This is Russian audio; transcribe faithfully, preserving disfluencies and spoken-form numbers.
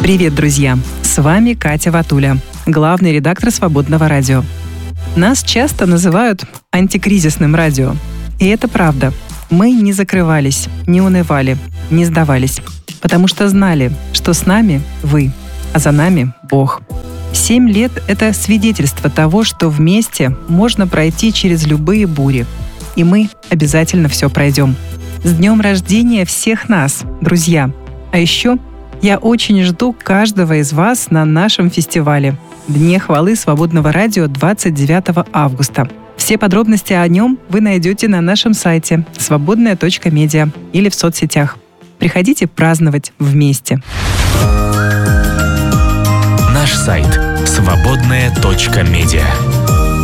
Привет, друзья! С вами Катя Ватуля, главный редактор «Свободного радио». Нас часто называют антикризисным радио. И это правда. Мы не закрывались, не унывали, не сдавались, потому что знали, что с нами вы, а за нами Бог. Семь лет — это свидетельство того, что вместе можно пройти через любые бури. И мы обязательно все пройдем. С днем рождения всех нас, друзья! А еще я очень жду каждого из вас на нашем фестивале «Дне хвалы Свободного радио» двадцать девятого августа. Все подробности о нем вы найдете на нашем сайте свободная точка медиа или в соцсетях. Приходите праздновать вместе. Наш сайт свободная точка медиа.